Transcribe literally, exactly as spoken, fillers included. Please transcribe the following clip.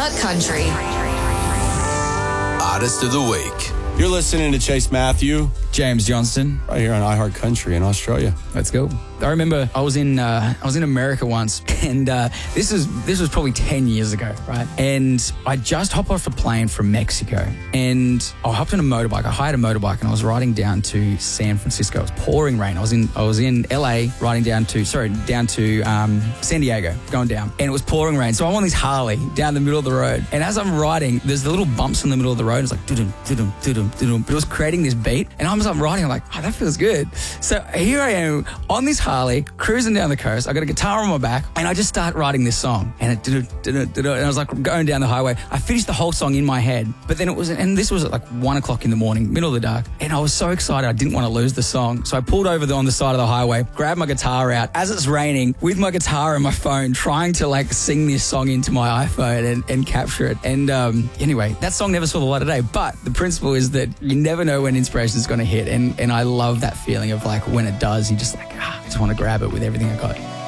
iHeart Country. Artist of the Week. You're listening to Chase Matthew, James Johnston, right here on iHeart Country in Australia. Let's go. I remember I was in uh, I was in America once, and uh, this is this was probably ten years ago, right? And I just hopped off a plane from Mexico, and I hopped on a motorbike. I hired a motorbike, and I was riding down to San Francisco. It was pouring rain. I was in I was in L A, riding down to sorry down to um, San Diego, going down, and it was pouring rain. So I'm on this Harley down the middle of the road, and as I'm riding, there's the little bumps in the middle of the road. It's like doo-dum, doo-dum, doo-dum, doo-dum. But it was creating this beat, and I'm, I'm riding. I'm like, oh, that feels good. So here I am on this Harley, cruising down the coast. I got a guitar on my back, and I just start writing this song. And it, and I was like going down the highway. I finished the whole song in my head, but then it was, and this was at like one o'clock in the morning, middle of the dark, and I was so excited. I didn't want to lose the song, so I pulled over the, on the side of the highway, grabbed my guitar out as it's raining with my guitar and my phone, trying to like sing this song into my iPhone and, and capture it. And um, anyway, that song never saw the light of day. But the principle is that you never know when inspiration is going to hit, and and I love that feeling of like when it does, you just like, ah, I just want to grab it with everything I got.